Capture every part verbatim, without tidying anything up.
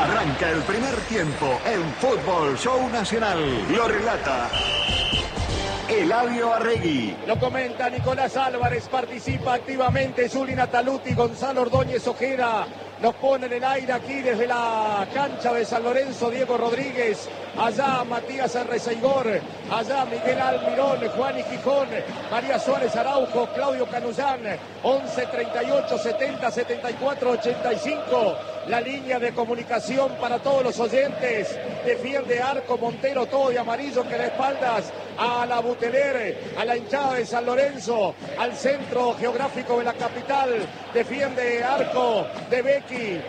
Arranca el primer tiempo en Fútbol Show Nacional. Lo relata Eladio Arregui. Lo comenta Nicolás Álvarez. Participa activamente Juli Nataluti, Gonzalo Ordóñez Ojeda. Nos pone en el aire aquí desde la cancha de San Lorenzo Diego Rodríguez. Allá Matías Arreceigor. Allá Miguel Almirón, Juan y Gijón, María Suárez Araujo, Claudio Canullán. once treinta y ocho setenta setenta y cuatro ochenta y cinco. La línea de comunicación para todos los oyentes. Defiende Arco Montero, todo de amarillo, que da espaldas a la Buteler, a la hinchada de San Lorenzo, al centro geográfico de la capital. Defiende Arco de Becky,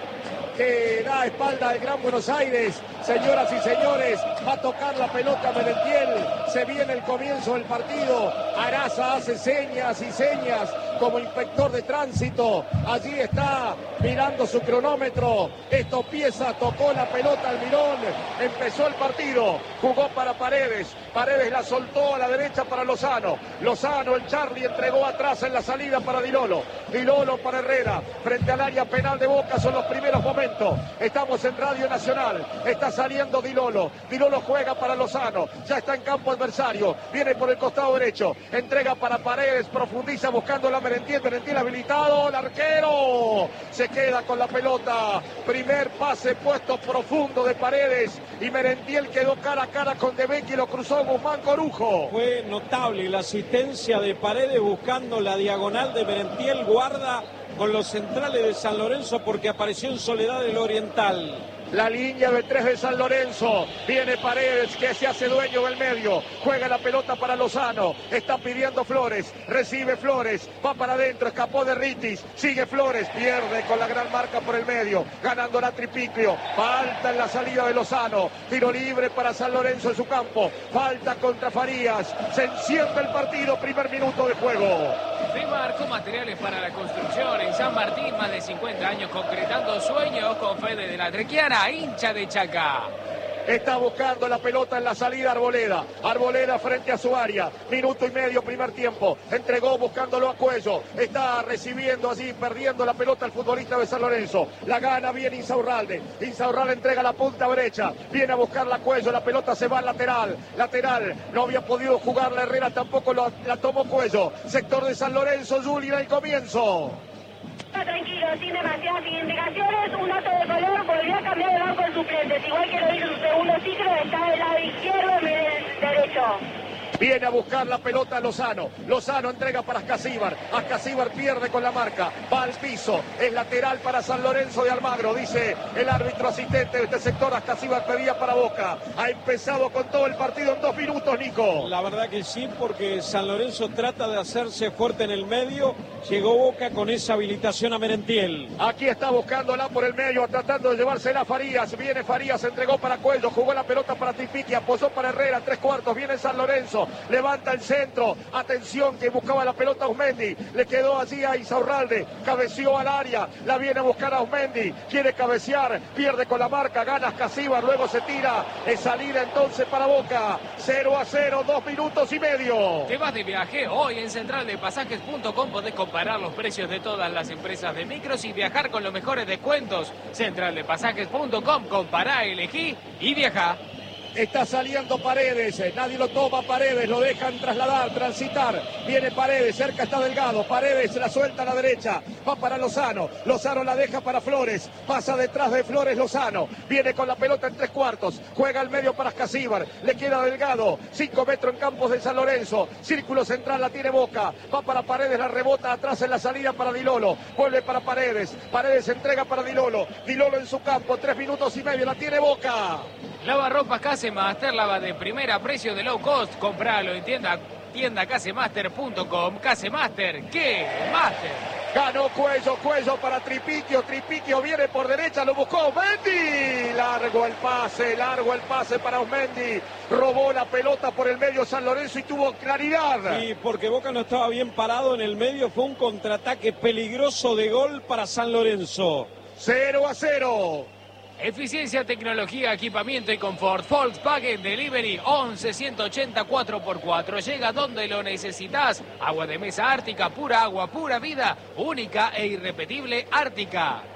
que da espalda al Gran Buenos Aires. Señoras y señores, va a tocar la pelota Merentiel. Se viene el comienzo del partido. Araza hace señas y señas como inspector de tránsito. Allí está mirando su cronómetro. Esto empieza, tocó la pelota Almirón. Empezó el partido. Jugó para Paredes. Paredes la soltó a la derecha para Lozano. Lozano, el Charlie, entregó atrás en la salida para Dilolo. Dilolo para Herrera. Frente al área penal de Boca son los primeros momentos. Estamos en Radio Nacional. Está saliendo Dilolo. Dilolo juega para Lozano. Ya está en campo adversario. Viene por el costado derecho. Entrega para Paredes. Profundiza buscando la Merentiel. Merentiel habilitado. El arquero se queda con la pelota. Primer pase puesto profundo de Paredes. Y Merentiel quedó cara a cara con De Becchi y lo cruzó Guzmán Corujo. Fue notable la asistencia de Paredes buscando la diagonal de Merentiel. Guarda con los centrales de San Lorenzo porque apareció en soledad el Oriental. La línea de tres de San Lorenzo. Viene Paredes, que se hace dueño del medio. Juega la pelota para Lozano. Está pidiendo Flores. Recibe Flores. Va para adentro. Escapó de Ritis. Sigue Flores. Pierde con la gran marca por el medio. Ganando la Tripiclio. Falta en la salida de Lozano. Tiro libre para San Lorenzo en su campo. Falta contra Farías. Se enciende el partido. Primer minuto de juego. Primarco, materiales para la construcción en San Martín, más de cincuenta años concretando sueños con Fede de la Trequiana, hincha de Chaca. Está buscando la pelota en la salida Arboleda. Arboleda frente a su área. Minuto y medio, primer tiempo. Entregó buscándolo a Cuello. Está recibiendo allí, perdiendo la pelota el futbolista de San Lorenzo. La gana bien Insaurralde. Insaurralde entrega la punta derecha. Viene a buscarla a Cuello. La pelota se va al lateral. Lateral. No había podido jugar la Herrera, tampoco lo, la tomó Cuello. Sector de San Lorenzo, Juli, en el comienzo. Tranquilo, sin demasiadas indicaciones, un dato de color, volvió a cambiar de banco en suplentes, igual que lo hizo su segundo ciclo, está del lado izquierdo en vez del derecho. Viene a buscar la pelota Lozano. Lozano entrega para Ascasíbar. Ascasíbar pierde con la marca. Va al piso. Es lateral para San Lorenzo de Almagro. Dice el árbitro asistente de este sector. Ascasíbar pedía para Boca. Ha empezado con todo el partido en dos minutos, Nico. La verdad que sí, porque San Lorenzo trata de hacerse fuerte en el medio. Llegó Boca con esa habilitación a Merentiel. Aquí está buscándola por el medio, tratando de llevársela a Farías. Viene Farías, entregó para Cuello. Jugó la pelota para Tipiqui. Aposó para Herrera. Tres cuartos. Viene San Lorenzo. Levanta el centro, atención que buscaba la pelota a Osmendi, le quedó allí a Insaurralde, cabeció al área, la viene a buscar a Osmendi, quiere cabecear, pierde con la marca, gana Ascasíbar, luego se tira, es salida entonces para Boca, cero a cero, dos minutos y medio. ¿Te vas de viaje? Hoy en central de pasajes punto com podés comparar los precios de todas las empresas de micros y viajar con los mejores descuentos. central de pasajes punto com, compará, elegí y viajá. Está saliendo Paredes, nadie lo toma Paredes, lo dejan trasladar, transitar, viene Paredes, cerca está Delgado, Paredes la suelta a la derecha, va para Lozano, Lozano la deja para Flores, pasa detrás de Flores Lozano, viene con la pelota en tres cuartos, juega al medio para Ascasíbar, le queda Delgado, cinco metros en campos de San Lorenzo, círculo central la tiene Boca, va para Paredes, la rebota atrás en la salida para Dilolo, vuelve para Paredes, Paredes entrega para Dilolo, Dilolo en su campo, tres minutos y medio, la tiene Boca. Lavarropas Casemaster, lava de primera, precio de low cost. Compralo en tienda, tienda casemaster punto com. Casemaster, ¿qué? Master. Ganó Cuello, Cuello para Tripiquio, Tripiquio viene por derecha, lo buscó Osmendi. Largo el pase, largo el pase para Osmendi. Robó la pelota por el medio San Lorenzo y tuvo claridad. Y porque Boca no estaba bien parado en el medio, fue un contraataque peligroso de gol para San Lorenzo. cero a cero. Eficiencia, tecnología, equipamiento y confort. Volkswagen Delivery once ciento ochenta cuatro por cuatro. Llega donde lo necesitas. Agua de mesa Ártica, pura agua, pura vida. Única e irrepetible Ártica.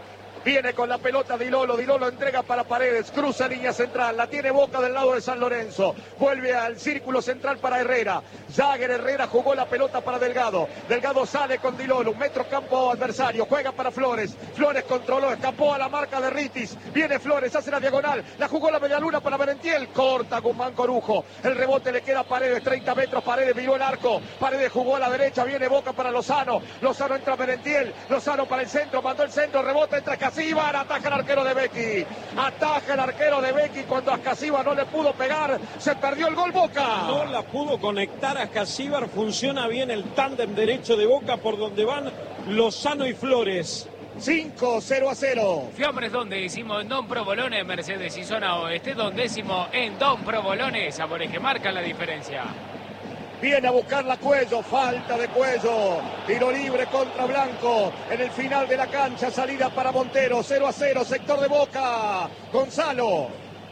Viene con la pelota Di Lolo, Di Lolo entrega para Paredes, cruza línea central, la tiene Boca del lado de San Lorenzo, vuelve al círculo central para Herrera, Jagger Herrera jugó la pelota para Delgado, Delgado sale con Di Lolo, un metro campo adversario, juega para Flores, Flores controló, escapó a la marca de Ritis, viene Flores, hace la diagonal, la jugó la medialuna para Merentiel, corta Guzmán Corujo, el rebote le queda a Paredes, treinta metros, Paredes miró el arco, Paredes jugó a la derecha, viene Boca para Lozano, Lozano entra Merentiel, Lozano para el centro, mandó el centro, rebote entra Ascasíbar, ataja el arquero de Becchi, ataja el arquero de Becchi cuando Ascasíbar no le pudo pegar, se perdió el gol Boca. No la pudo conectar a Ascasíbar, funciona bien el tándem derecho de Boca por donde van Lozano y Flores. cinco cero a cero. Fiambres dondécimo en Don Provolone, Mercedes y zona oeste, dondécimo en Don Provolone, sabores que marcan la diferencia. Viene a buscarla Cuello, falta de Cuello, tiro libre contra Blanco, en el final de la cancha, salida para Montero, cero a cero, sector de Boca, Gonzalo.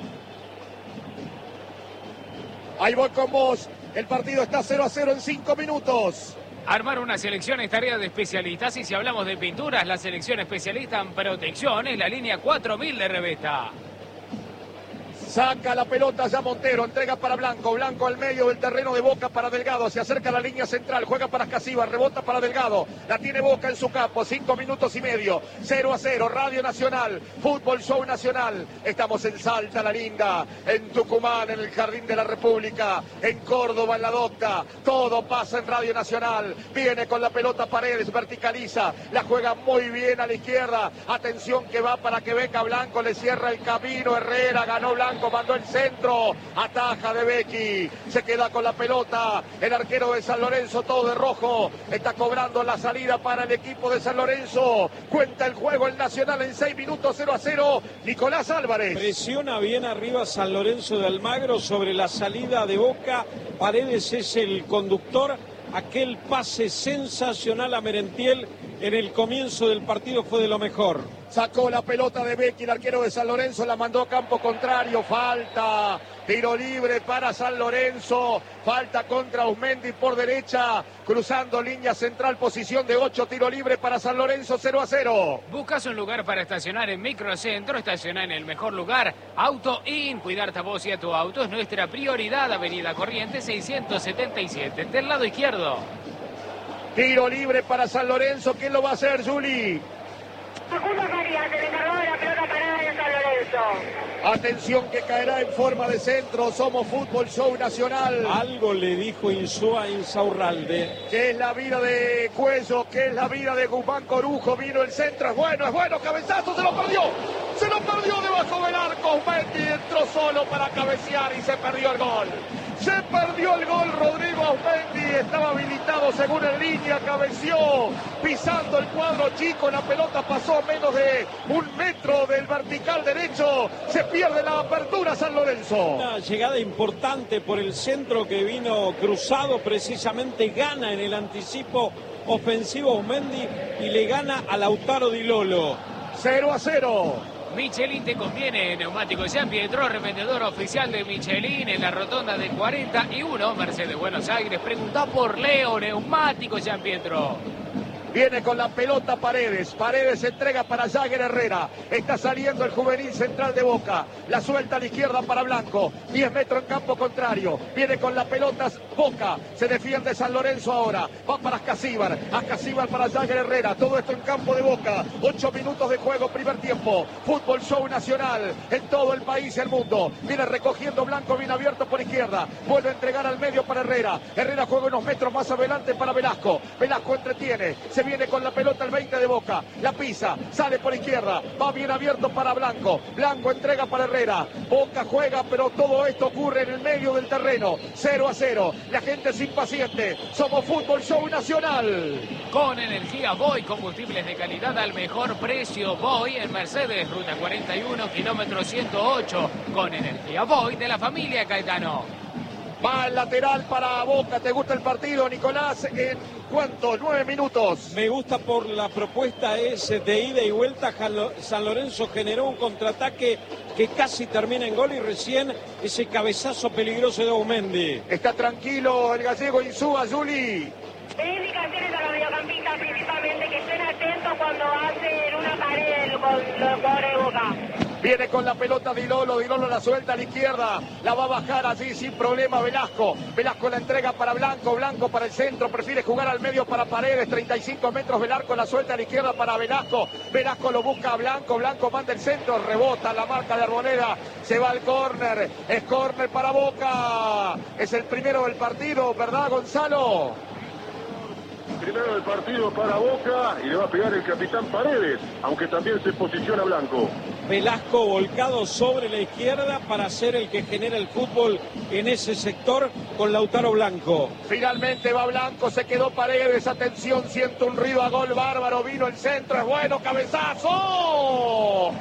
Ahí voy con vos, el partido está cero a cero en cinco minutos. Armar una selección es tarea de especialistas y si hablamos de pinturas, la selección especialista en protección es la línea cuatro mil de Revesta. Saca la pelota ya Montero, entrega para Blanco, Blanco al medio del terreno de Boca para Delgado, se acerca a la línea central, juega para Ascasíbar, rebota para Delgado, la tiene Boca en su campo, cinco minutos y medio, cero a cero, Radio Nacional, Fútbol Show Nacional, estamos en Salta, la Linda, en Tucumán, en el Jardín de la República, en Córdoba, en La Docta, todo pasa en Radio Nacional, viene con la pelota Paredes, verticaliza, la juega muy bien a la izquierda, atención que va para que Beca Blanco, le cierra el camino, Herrera, ganó Blanco, mandó el centro, ataja de Becchi, se queda con la pelota, el arquero de San Lorenzo, todo de rojo, está cobrando la salida para el equipo de San Lorenzo, cuenta el juego el Nacional en seis minutos, cero a cero, Nicolás Álvarez. Presiona bien arriba San Lorenzo de Almagro sobre la salida de Boca, Paredes es el conductor, aquel pase sensacional a Merentiel en el comienzo del partido fue de lo mejor. Sacó la pelota de Becchi, el arquero de San Lorenzo, la mandó a campo contrario, falta, tiro libre para San Lorenzo, falta contra Usmendi por derecha, cruzando línea central, posición de ocho, tiro libre para San Lorenzo, cero a cero. ¿Buscas un lugar para estacionar en Microcentro? Estacionar en el mejor lugar, Auto In, cuidarte a vos y a tu auto es nuestra prioridad, Avenida Corrientes seiscientos setenta y siete, del lado izquierdo. Tiro libre para San Lorenzo, ¿quién lo va a hacer, Juli? Facundo Farías, el encargado de la pelota parada de San Lorenzo. Atención que caerá en forma de centro, somos Fútbol Show Nacional. Algo le dijo Insúa a Insaurralde. Que es la vida de Cuello, que es la vida de Guzmán Corujo, vino el centro, es bueno, es bueno, cabezazo, se lo perdió, se lo perdió debajo del arco, Mendy entró solo para cabecear y se perdió el gol. Se perdió el gol Rodrigo Aumendi, estaba habilitado según en línea, cabeció, pisando el cuadro chico, la pelota pasó a menos de un metro del vertical derecho, se pierde la apertura San Lorenzo. Una llegada importante por el centro que vino cruzado, precisamente gana en el anticipo ofensivo Aumendi y le gana a Lautaro Di Lolo. cero a cero. Michelin te conviene, neumático San Pietro, revendedor oficial de Michelin en la rotonda de cuarenta y uno, Mercedes Buenos Aires. Pregunta por Leo, neumático San Pietro. Viene con la pelota Paredes, Paredes entrega para Jagger Herrera, está saliendo el juvenil central de Boca, la suelta a la izquierda para Blanco, diez metros en campo contrario, viene con la pelota Boca, se defiende San Lorenzo ahora, va para Ascasíbar, Ascasíbar para Jagger Herrera, todo esto en campo de Boca, ocho minutos de juego, primer tiempo, Fútbol Show Nacional, en todo el país y el mundo, viene recogiendo Blanco, bien abierto por izquierda, vuelve a entregar al medio para Herrera, Herrera juega unos metros más adelante para Velasco, Velasco entretiene, se viene con la pelota el veinte de Boca, la pisa, sale por izquierda, va bien abierto para Blanco, Blanco entrega para Herrera, Boca juega, pero todo esto ocurre en el medio del terreno, cero a cero, la gente es impaciente, somos Fútbol Show Nacional. Con energía Boy, combustibles de calidad al mejor precio, Boy en Mercedes, ruta cuarenta y uno, kilómetro ciento ocho, con energía Boy de la familia Caetano. Va al lateral para Boca, ¿te gusta el partido, Nicolás? ¿En cuánto? Nueve minutos. Me gusta por la propuesta es de ida y vuelta. San Lorenzo generó un contraataque que casi termina en gol y recién ese cabezazo peligroso de Aumendi. Está tranquilo el gallego Insúa, Juli. Hay indicaciones a los mediocampistas principalmente que estén atentos cuando hacen una pared los jugadores de Boca. Viene con la pelota Di Lolo, Di Lolo la suelta a la izquierda, la va a bajar así sin problema Velasco. Velasco la entrega para Blanco, Blanco para el centro, prefiere jugar al medio para Paredes, treinta y cinco metros Velasco, la suelta a la izquierda para Velasco. Velasco lo busca a Blanco, Blanco manda el centro, rebota la marca de Arboleda, se va al córner, es córner para Boca. Es el primero del partido, ¿verdad, Gonzalo? Primero del partido para Boca y le va a pegar el capitán Paredes, aunque también se posiciona Blanco. Velasco volcado sobre la izquierda para ser el que genera el fútbol en ese sector con Lautaro Blanco. Finalmente va Blanco, se quedó Paredes, atención, siento un ruido a gol bárbaro, vino el centro, es bueno, cabezazo.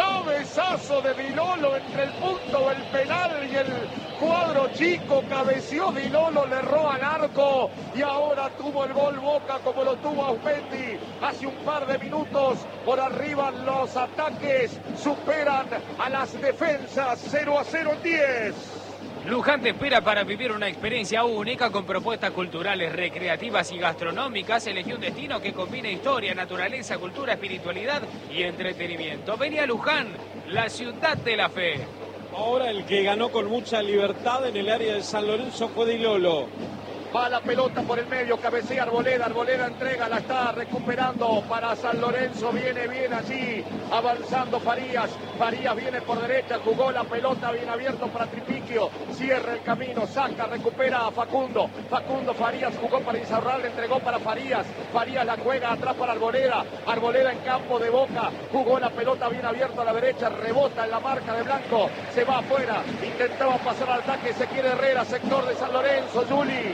Cabezazo de Di Lolo entre el punto del penal y el cuadro chico, cabeció Di Lolo, le erró al arco y ahora tuvo el gol Boca como lo tuvo Aumendi hace un par de minutos. Por arriba los ataques superan a las defensas, cero a cero en diez. Luján te espera para vivir una experiencia única con propuestas culturales, recreativas y gastronómicas. Elegí un destino que combina historia, naturaleza, cultura, espiritualidad y entretenimiento. Vení a Luján, la ciudad de la fe. Ahora el que ganó con mucha libertad en el área de San Lorenzo fue Di Lolo. Va la pelota por el medio, cabecea Arboleda, Arboleda entrega, la está recuperando para San Lorenzo, viene bien allí, avanzando Farías, Farías viene por derecha, jugó la pelota bien abierto para Tripiquio, cierra el camino, saca, recupera a Facundo, Facundo Farías jugó para Insaurralde, entregó para Farías, Farías la juega atrás para Arboleda, Arboleda en campo de Boca, jugó la pelota bien abierta a la derecha, rebota en la marca de Blanco, se va afuera, intentaba pasar al ataque, se quiere Herrera, sector de San Lorenzo, Juli.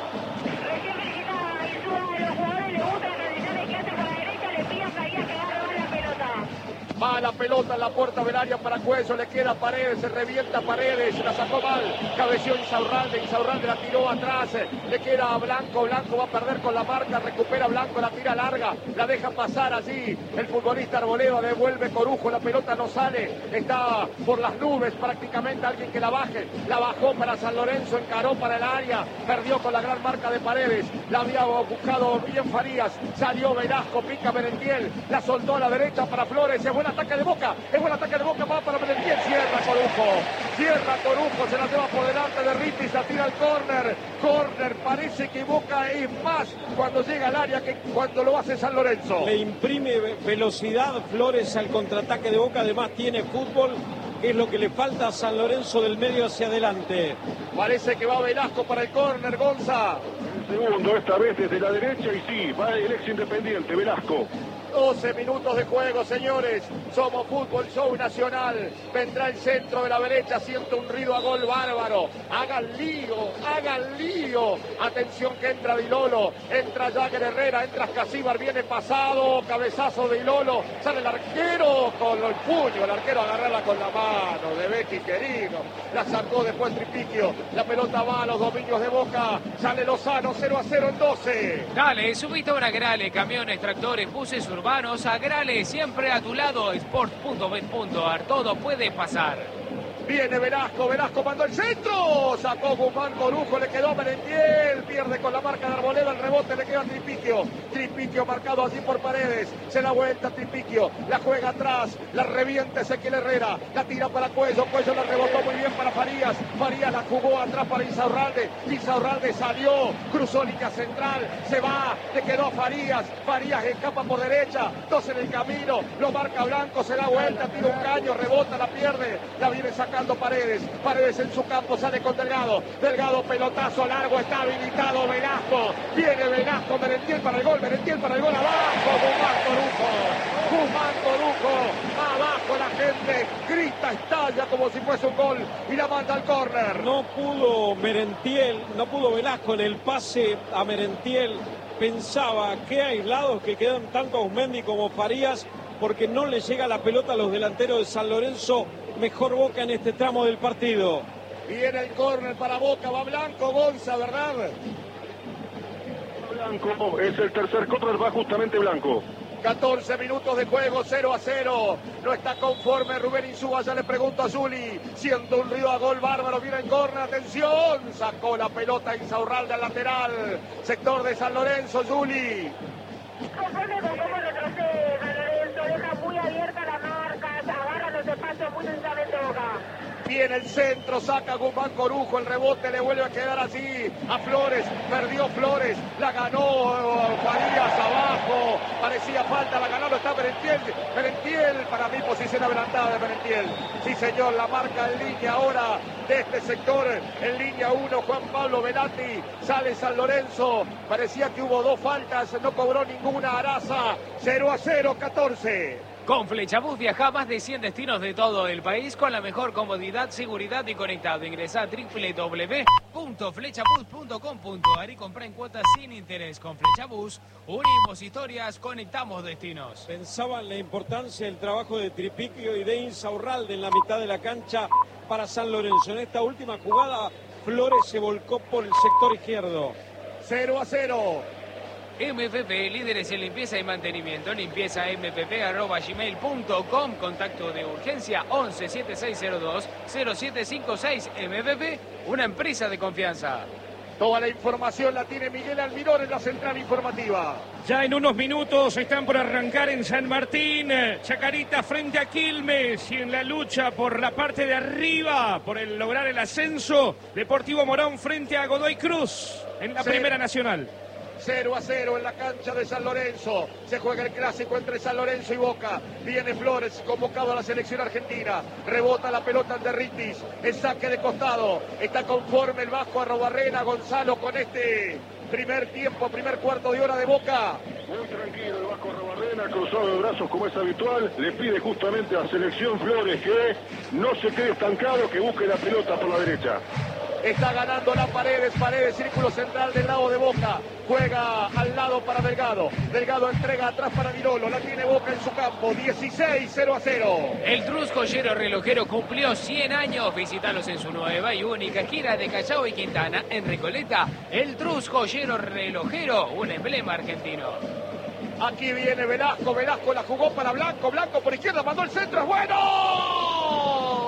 Recién felicitaba y suba a los jugadores, le gusta la tradición de que hace por la derecha, le pide a Farías que agarre la pelota. Va la pelota en la puerta del área para Cuello, le queda Paredes, se revienta Paredes, la sacó mal, cabeció Insaurralde, Insaurralde la tiró atrás, le queda a Blanco, Blanco va a perder con la marca, recupera Blanco, la tira larga, la deja pasar allí, el futbolista Arboleda devuelve Corujo, la pelota no sale, está por las nubes prácticamente, alguien que la baje, la bajó para San Lorenzo, encaró para el área, perdió con la gran marca de Paredes, la había buscado bien Farías, salió Velasco, pica Merentiel, la soltó a la derecha para Flores, es buen ataque de Boca, es buen ataque de Boca, va para Merentiel, cierra Corujo, cierra Corujo, se la lleva por delante de Ritis, la tira al córner, córner, parece que Boca es más cuando llega al área que cuando lo hace San Lorenzo. Le imprime velocidad Flores al contraataque de Boca, además tiene fútbol, que es lo que le falta a San Lorenzo del medio hacia adelante. Parece que va Velasco para el córner, Gonza. Segundo, esta vez desde la derecha y sí, va el ex Independiente, Velasco. doce minutos de juego, señores. Somos Fútbol Show Nacional. Vendrá el centro de la derecha. Siento un ruido a gol bárbaro. Hagan lío, hagan lío. Atención que entra Di Lolo. Entra Jagger Herrera. Entra Casíbar. Viene pasado. Cabezazo de Di Lolo. Sale el arquero con el puño. El arquero agarrarla con la mano de Becky querido. La sacó después Tripiquio. La pelota va a los dominios de Boca. Sale Lozano. cero a cero en doce. Dale, subite a una Grale, camiones, tractores, buses urbanos, a Grale, siempre a tu lado, sport punto bet punto ar, todo puede pasar. Viene Velasco, Velasco mandó el centro, sacó Guzmán Corujo, le quedó Merentiel, pierde con la marca de Arboleda, el rebote le queda a Tripiquio, Tripiquio marcado así por Paredes, se da vuelta Tripiquio, la juega atrás, la revienta Ezequiel Herrera, la tira para Cuello, Cuello la rebotó muy bien para Farías, Farías la jugó atrás para Insaurralde, Insaurralde salió, cruzó línea central, se va, le quedó a Farías, Farías escapa por derecha, dos en el camino, lo marca Blanco, se da vuelta, tira un caño, rebota, la pierde, la viene sacando Paredes, Paredes en su campo, sale con Delgado, Delgado pelotazo largo, está habilitado Velasco, viene Velasco, Merentiel para el gol, Merentiel para el gol, abajo, Guzmán Corujo, Guzmán Corujo, abajo la gente, grita, estalla como si fuese un gol y la manda al córner. No pudo Merentiel, no pudo Velasco en el pase a Merentiel, pensaba que aislados que quedan tanto Aumendi como Farías, porque no le llega la pelota a los delanteros de San Lorenzo. Mejor Boca en este tramo del partido. Viene el córner para Boca, va Blanco, Gonza, ¿verdad? Blanco, es el tercer córner, va justamente Blanco. catorce minutos de juego, cero a cero. No está conforme Rubén Insúa, ya le pregunto a Zuli. Siento un río a gol bárbaro, viene en córner, atención. Sacó la pelota Insaurralde al lateral. Sector de San Lorenzo, Zuli. Conforme con cómo retrocede San Lorenzo, deja muy abierta la muy intensamente Boca. Viene el centro, saca Guzmán Corujo, el rebote le vuelve a quedar así a Flores, perdió Flores, la ganó Farías abajo, parecía falta, la ganó, está Merentiel, Merentiel, para mí posición adelantada de Merentiel, sí señor, la marca en línea ahora de este sector, en línea uno, Juan Pablo Velati, sale San Lorenzo, parecía que hubo dos faltas, no cobró ninguna Araza, cero a cero, catorce. Con Flechabús viaja a más de cien destinos de todo el país con la mejor comodidad, seguridad y conectado. Ingresá a doble u doble u doble u punto flechabús punto com punto a r y comprá en cuotas sin interés. Con Flechabús, unimos historias, conectamos destinos. Pensaban la importancia del trabajo de Tripiquio y de Insaurralde en la mitad de la cancha para San Lorenzo. En esta última jugada, Flores se volcó por el sector izquierdo. cero a cero. M P P, líderes en limpieza y mantenimiento. Limpieza m p p arroba gmail punto com. Contacto de urgencia once setenta y seis cero dos cero siete cinco seis. M P P, una empresa de confianza. Toda la información la tiene Miguel Almirón en la central informativa. Ya en unos minutos están por arrancar en San Martín, Chacarita frente a Quilmes, y en la lucha por la parte de arriba, por el lograr el ascenso, Deportivo Morón frente a Godoy Cruz en la Sí. Primera Nacional. cero a cero en la cancha de San Lorenzo. Se juega el clásico entre San Lorenzo y Boca. Viene Flores, convocado a la selección argentina. Rebota la pelota ante Ritis. El saque de costado. Está conforme el Vasco Arrobarrena. Gonzalo con este primer tiempo, primer cuarto de hora de Boca. Muy tranquilo el Vasco Arrobarrena, cruzado de brazos como es habitual. Le pide justamente a Selección Flores que no se quede estancado, que busque la pelota por la derecha. Está ganando la Paredes, Paredes, círculo central del lado de Boca. Juega al lado para Delgado. Delgado entrega atrás para Virolo. La tiene Boca en su campo. dieciséis cero a cero. El Trus Joyero Relojero cumplió cien años. Visítalos en su nueva y única gira de Callao y Quintana en Recoleta. El Trus Joyero Relojero, un emblema argentino. Aquí viene Velasco. Velasco la jugó para Blanco. Blanco por izquierda mandó el centro. ¡Es bueno!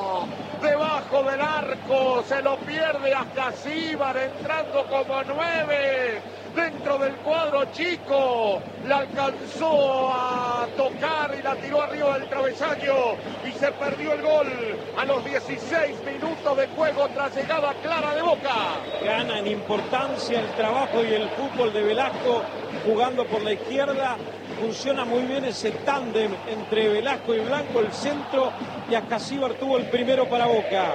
Debajo del arco, se lo pierde hasta Cíbar, entrando como nueve, dentro del cuadro chico, la alcanzó a tocar y la tiró arriba del travesaño y se perdió el gol a los dieciséis minutos de juego tras llegada clara de Boca. Gana en importancia el trabajo y el fútbol de Velasco jugando por la izquierda. Funciona muy bien ese tándem entre Velasco y Blanco, el centro, y Ascasíbar tuvo el primero para Boca.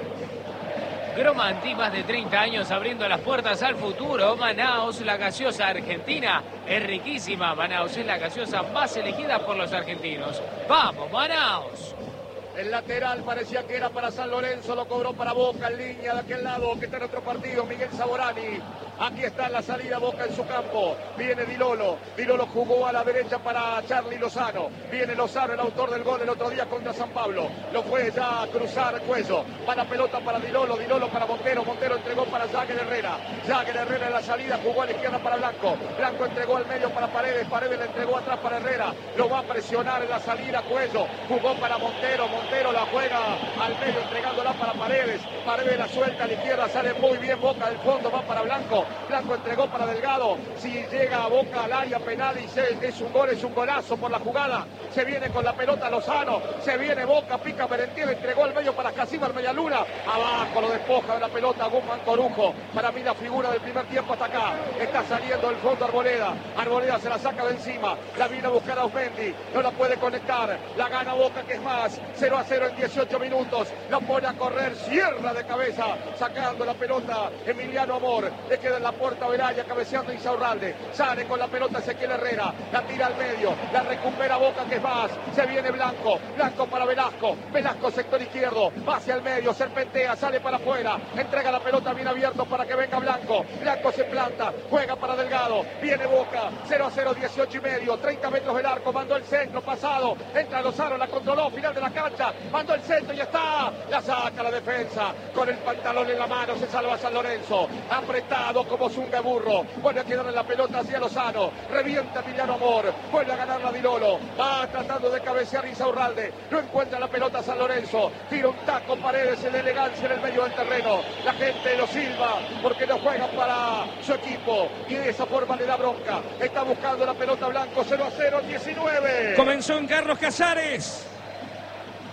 Gromanti, más de treinta años abriendo las puertas al futuro. Manaos, la gaseosa argentina, es riquísima. Manaos es la gaseosa más elegida por los argentinos. ¡Vamos, Manaos! El lateral parecía que era para San Lorenzo, lo cobró para Boca en línea de aquel lado que está en otro partido, Miguel Saborani. Aquí está la salida, Boca en su campo. Viene Dilolo, Dilolo jugó a la derecha para Charly Lozano. Viene Lozano, el autor del gol el otro día contra San Pablo. Lo fue ya a cruzar Cuello. Para pelota para Dilolo, Dilolo para Montero, Montero entregó para Jagger Herrera. Jagger Herrera en la salida, jugó a la izquierda para Blanco. Blanco entregó al medio para Paredes, Paredes le entregó atrás para Herrera. Lo va a presionar en la salida Cuello. Jugó para Montero, Montero la juega al medio entregándola para Paredes. Paredes la suelta a la izquierda, sale muy bien Boca del fondo, va para Blanco. Blanco entregó para Delgado. Si llega a Boca al área penal y se, es un gol, es un golazo por la jugada. Se viene con la pelota Lozano. Se viene Boca, pica Merentiel, entregó al medio para Casíbar Medialuna. Abajo lo despoja de la pelota Guzmán Corujo. Para mí la figura del primer tiempo hasta acá. Está saliendo el fondo Arboleda. Arboleda se la saca de encima. La viene a buscar a Osmendi. No la puede conectar. La gana Boca, que es más. cero a cero en dieciocho minutos. La pone a correr. Cierra de cabeza. Sacando la pelota Emiliano Amor. Le queda en la puerta Veraya, cabeceando Insaurralde. Sale con la pelota Ezequiel Herrera. La tira al medio. La recupera Boca, que es más. Se viene Blanco. Blanco para Velasco. Velasco sector izquierdo. Va hacia el medio. Serpentea. Sale para afuera. Entrega la pelota bien abierto para que venga Blanco. Blanco se planta. Juega para Delgado. Viene Boca. cero a cero, dieciocho y medio. treinta metros del arco. Mandó el centro pasado. Entra Lozano. La controló. Final de la cancha. Mandó el centro y está. La saca la defensa. Con el pantalón en la mano. Se salva San Lorenzo. Apretado como Zunga Burro. Vuelve a quedar en la pelota hacia Lozano. Revienta Emiliano Amor. Vuelve a ganar la Dilolo. Va tratando de cabecear Insaurralde. No encuentra la pelota San Lorenzo. Tira un taco Paredes en elegancia en el medio del terreno. La gente lo silba porque no juega para su equipo. Y de esa forma le da bronca. Está buscando la pelota Blanco. cero a cero, diecinueve. Comenzó en Carlos Casares.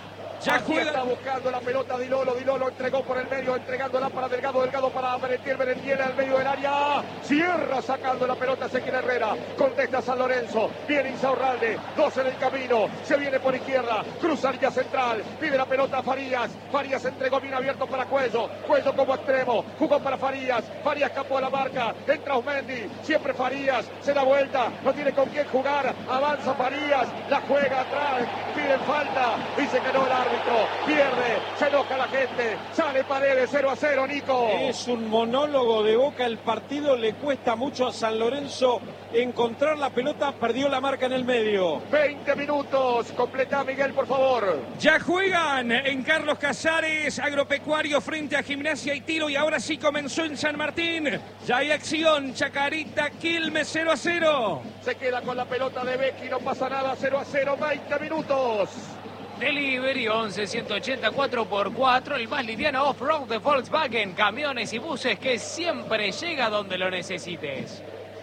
Ya Aquí juega. está buscando la pelota Di Lolo. Di Lolo entregó por el medio, entregándola para Delgado. Delgado para Merentiel. Merentiel al medio del área. Cierra sacando la pelota Ezequiel Herrera. Contesta San Lorenzo. Viene Insaurralde. Dos en el camino. Se viene por izquierda. Cruza línea central. Pide la pelota a Farías. Farías entregó bien abierto para Cuello. Cuello como extremo. Jugó para Farías. Farías escapó a la marca. Entra Osmendi. Siempre Farías. Se da vuelta. No tiene con quién jugar. Avanza Farías. La juega atrás. Piden falta. Dice que no el árbitro. Pierde, se enoja la gente, sale Paredes, cero a cero, Nico. Es un monólogo de Boca, el partido le cuesta mucho a San Lorenzo encontrar la pelota, perdió la marca en el medio. veinte minutos, completa Miguel, por favor. Ya juegan en Carlos Casares, Agropecuario frente a Gimnasia y Tiro, y ahora sí comenzó en San Martín. Ya hay acción, Chacarita, Quilmes, cero a cero. Se queda con la pelota de Becky, no pasa nada, cero a cero, veinte minutos. Delivery once ciento ochenta cuatro por cuatro, el más liviano off-road de Volkswagen, camiones y buses que siempre llega donde lo necesites.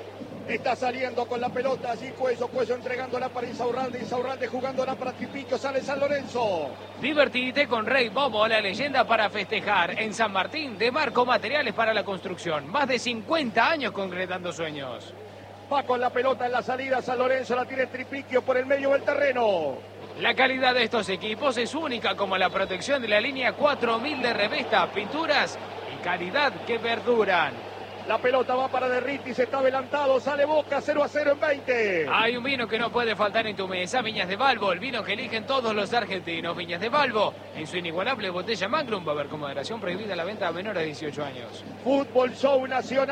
Está saliendo con la pelota allí Cuello, Cuello entregándola para Insaurralde, Insaurralde jugándola para Tripiquio, sale San Lorenzo. Divertite con Rey Bobo, la leyenda para festejar. En San Martín, de Marco Materiales para la Construcción. Más de cincuenta años concretando sueños. Va con la pelota en la salida, San Lorenzo la tiene Tripiquio por el medio del terreno. La calidad de estos equipos es única, como la protección de la línea cuatro mil de Revesta, pinturas y calidad que perduran. La pelota va para Derriti, se está adelantado, sale Boca, cero a cero en veinte. Hay un vino que no puede faltar en tu mesa, Viñas de Valvo, el vino que eligen todos los argentinos. Viñas de Valvo, en su inigualable botella Magnum, va a haber con moderación prohibida la venta a menores de dieciocho años. Fútbol Show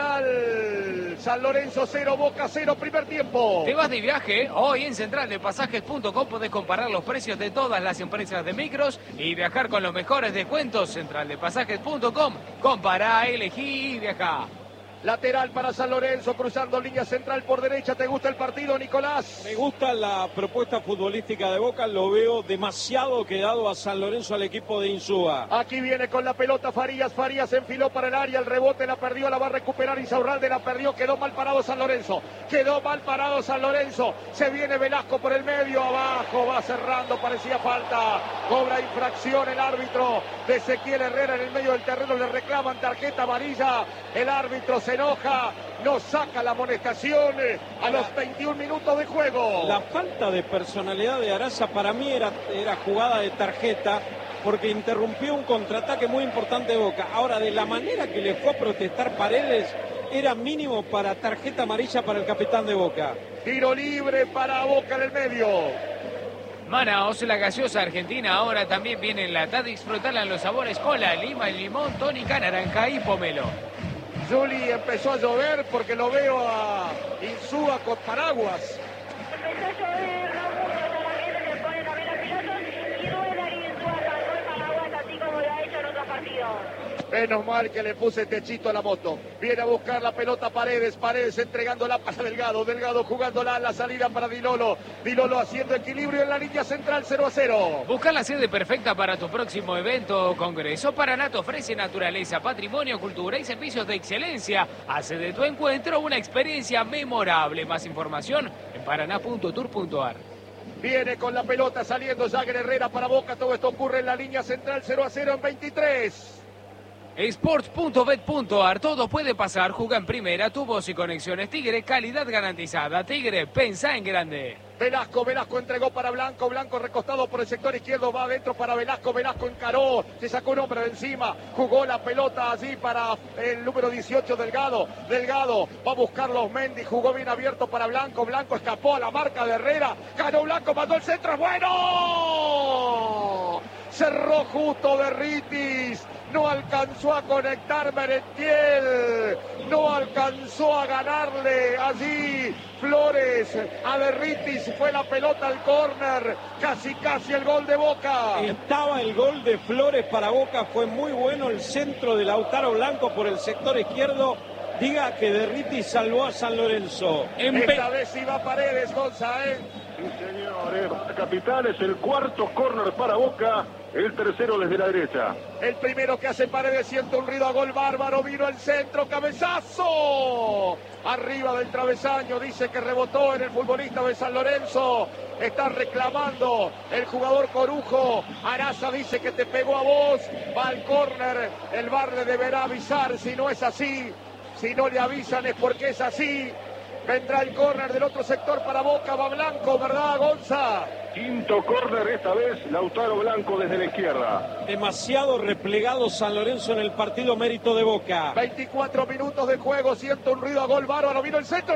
Nacional, San Lorenzo cero, Boca cero, primer tiempo. ¿Te vas de viaje? Hoy en central de pasajes punto com podés comparar los precios de todas las empresas de micros y viajar con los mejores descuentos. central de pasajes punto com, compará, elegí y viajá. Lateral para San Lorenzo, cruzando línea central por derecha. ¿Te gusta el partido, Nicolás? Me gusta la propuesta futbolística de Boca, lo veo demasiado quedado a San Lorenzo al equipo de Insúa. Aquí viene con la pelota Farías, Farías enfiló para el área, el rebote la perdió, la va a recuperar Insaurralde, la perdió, quedó mal parado San Lorenzo, quedó mal parado San Lorenzo, se viene Velasco por el medio, abajo, va cerrando, parecía falta, cobra infracción el árbitro de Ezequiel Herrera en el medio del terreno, le reclaman tarjeta amarilla, el árbitro se enoja, no saca la amonestación a los veintiún minutos de juego. La falta de personalidad de Araza para mí era, era jugada de tarjeta porque interrumpió un contraataque muy importante de Boca. Ahora, de la manera que le fue a protestar Paredes, era mínimo para tarjeta amarilla para el capitán de Boca. Tiro libre para Boca en el medio. Manaos, la gaseosa argentina, ahora también viene en lata. Disfrutarla en los sabores cola, lima y limón, tónica, naranja y pomelo. Juli, empezó a llover porque lo veo a Insúa con paraguas. Empezó a llover, no mucho, la gente se pone también los pilotos y Rueda y Insúa sacó el paraguas así como lo ha hecho en otros partidos. Menos mal que le puse techito a la moto. Viene a buscar la pelota Paredes. Paredes entregándola para Delgado. Delgado jugándola a la salida para Di Lolo. Di Lolo haciendo equilibrio en la línea central, cero a cero. Busca la sede perfecta para tu próximo evento o congreso. Paraná te ofrece naturaleza, patrimonio, cultura y servicios de excelencia. Hace de tu encuentro una experiencia memorable. Más información en paraná punto tour punto ar. Viene con la pelota saliendo Jagger Herrera para Boca. Todo esto ocurre en la línea central, cero a cero en veintitrés. Sports punto bet punto ar, todo puede pasar, juega en primera, tu voz y conexiones Tigre, calidad garantizada. Tigre, pensá en grande. Velasco, Velasco entregó para Blanco, Blanco recostado por el sector izquierdo, va adentro para Velasco, Velasco encaró, se sacó un hombre de encima, jugó la pelota allí para el número dieciocho Delgado, Delgado va a buscar los Mendy, jugó bien abierto para Blanco, Blanco escapó a la marca de Herrera, ganó Blanco, mandó el centro, ¡es bueno! Cerró justo Derritis, no alcanzó a conectar Merentiel, no alcanzó a ganarle allí Flores a Derritis, fue la pelota al córner, casi casi el gol de Boca. Estaba el gol de Flores para Boca, fue muy bueno el centro de Lautaro Blanco por el sector izquierdo diga que Derriti salvó a San Lorenzo. Empe Esta vez iba Paredes, Gonza, ¿eh? Sí, señores. Capitán, es el cuarto córner para Boca. El tercero desde la derecha. El primero que hace Paredes, siente un ruido a gol bárbaro, vino el centro, cabezazo. Arriba del travesaño, dice que rebotó en el futbolista de San Lorenzo. Está reclamando el jugador Corujo. Araza dice que te pegó a vos. Va al córner, el V A R le deberá avisar si no es así. Si no le avisan es porque es así. Vendrá el córner del otro sector para Boca, va Blanco, ¿verdad, Gonza? Quinto córner esta vez, Lautaro Blanco desde la izquierda. Demasiado replegado San Lorenzo en el partido, mérito de Boca. veinticuatro minutos de juego, siento un ruido a gol bárbaro, vino el centro,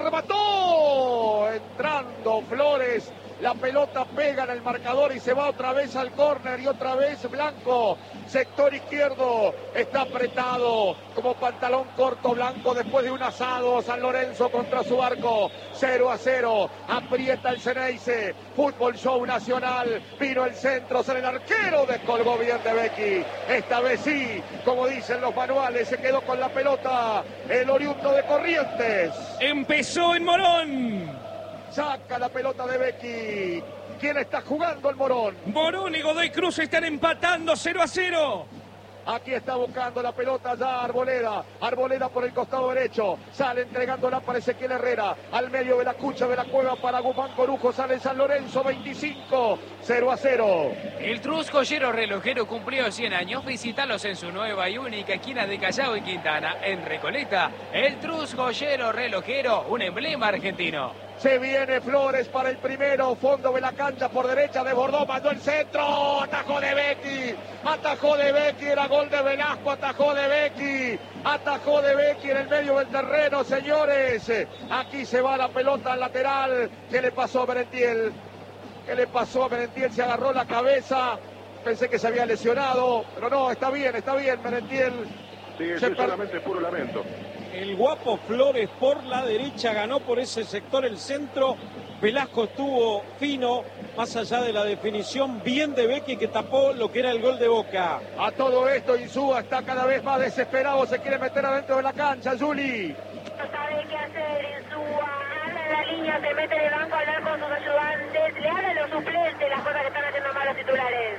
remató. Entrando Flores, la pelota pega en el marcador y se va otra vez al córner y otra vez Blanco. Sector izquierdo, está apretado como pantalón corto Blanco después de un asado. San Lorenzo contra su arco, cero a cero, aprieta el Ceneice. Fútbol Show Nacional, vino el centro, sale el arquero, descolgó bien de Becky. Esta vez sí, como dicen los manuales, se quedó con la pelota el oriundo de Corrientes. Empezó en Morón. Saca la pelota de Becky. ¿Quién está jugando el Morón? Morón y Godoy Cruz están empatando cero a cero. Aquí está buscando la pelota ya Arboleda. Arboleda por el costado derecho. Sale entregándola para Ezequiel Herrera. Al medio de la cucha de la cueva para Guzmán Corujo. Sale San Lorenzo, veinticinco, cero a cero. El Truscollero relojero cumplió cien años. Visítalos en su nueva y única esquina de Callao y Quintana, en Recoleta. El Truscollero relojero, un emblema argentino. Se viene Flores para el primero, fondo de la cancha por derecha, desbordó, mandó el centro, atajó de Becky, atajó de Becky, era gol de Velasco, atajó de Becky, atajó de Becky en el medio del terreno, señores. Aquí se va la pelota al lateral. ¿Qué le pasó a Merentiel? ¿Qué le pasó a Merentiel? Se agarró la cabeza, pensé que se había lesionado, pero no, está bien, está bien Merentiel. Sí, eso es solamente puro lamento. El guapo Flores por la derecha ganó por ese sector el centro. Velasco estuvo fino, más allá de la definición, bien de Becky que tapó lo que era el gol de Boca. A todo esto Insúa está cada vez más desesperado, se quiere meter adentro de la cancha, Juli. No sabe qué hacer Insúa, anda en la línea, se mete en el banco a hablar con sus ayudantes, le hablan los suplentes las cosas que están haciendo mal los titulares.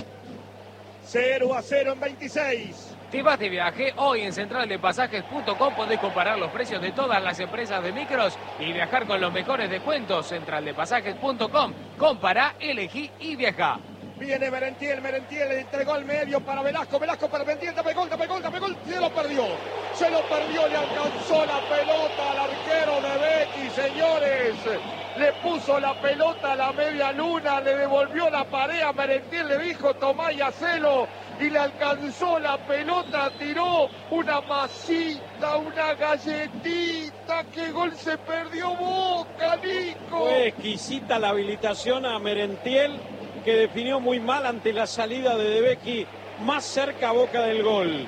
cero a cero en veintiséis. Te vas de viaje, hoy en central de pasajes punto com podés comparar los precios de todas las empresas de micros y viajar con los mejores descuentos. central de pasajes punto com, compará, elegí y viajá. Viene Merentiel, Merentiel le entregó al medio para Velasco, Velasco para Merentiel, dame gol, dame gol, dame gol, se lo perdió, se lo perdió, le alcanzó la pelota al arquero de Becky, señores, le puso la pelota a la media luna, le devolvió la pared a Merentiel, le dijo tomá y hacelo, y le alcanzó la pelota, tiró una masita, una galletita, qué gol se perdió Boca, Nico. Fue exquisita la habilitación a Merentiel, que definió muy mal ante la salida de De Becky, más cerca a Boca del gol.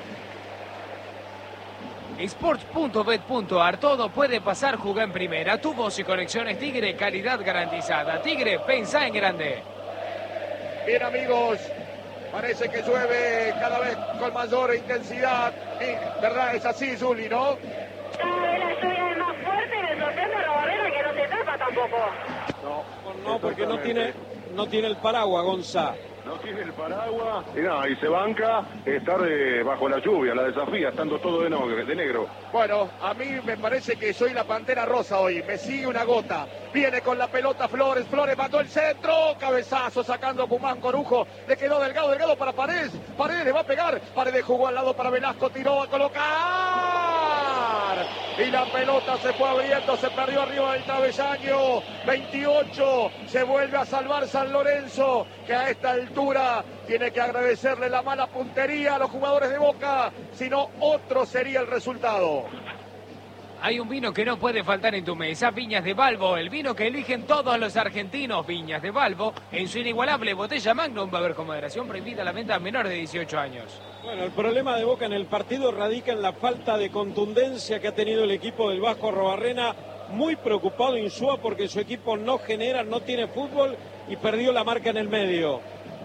Sports punto bet punto ar, todo puede pasar, jugá en primera. Tu voz y conexiones Tigre, calidad garantizada. Tigre, pensá en grande. Bien amigos, parece que llueve cada vez con mayor intensidad, y, ¿verdad? Es así, Zuli, ¿no? Cada vez la lluvia es más fuerte y me sorprende a Robarena que no se tapa tampoco. No, No, porque no tiene, no tiene el paraguas, Gonza. No tiene el paraguas y nada, y se banca estar eh, bajo la lluvia, la desafía, estando todo de, no, de negro. Bueno, a mí me parece que soy la pantera rosa hoy, me sigue una gota. Viene con la pelota Flores, Flores mató el centro, cabezazo sacando a Guzmán Corujo, le quedó Delgado, Delgado para Paredes, Paredes le va a pegar, Paredes jugó al lado para Velasco, tiró a colocar. Y la pelota se fue abriendo, se perdió arriba del travesaño. veintiocho, se vuelve a salvar San Lorenzo, que a esta altura tiene que agradecerle la mala puntería a los jugadores de Boca, si no otro sería el resultado. Hay un vino que no puede faltar en tu mesa, Viñas de Balbo, el vino que eligen todos los argentinos. Viñas de Balbo, en su inigualable botella Magnum, va a haber con moderación, prohibida la venta a menores de dieciocho años. Bueno, el problema de Boca en el partido radica en la falta de contundencia que ha tenido el equipo del Vasco Arrobarrena. Muy preocupado Insúa porque su equipo no genera, no tiene fútbol y perdió la marca en el medio.